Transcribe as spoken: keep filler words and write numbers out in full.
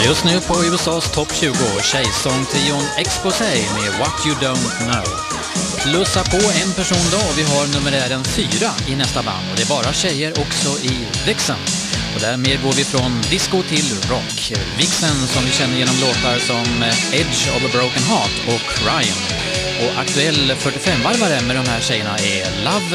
Just nu på U S A's topp tjugo, tjejsångtrion Exposé med What You Don't Know. Plussa på en person då och vi har numerären fyra i nästa band. Och det är bara tjejer också i Vixen. Och därmed går vi från disco till rock. Vixen som vi känner genom låtar som Edge of a Broken Heart och Crying. Och aktuell fyrtiofem-varvare med de här tjejerna är Love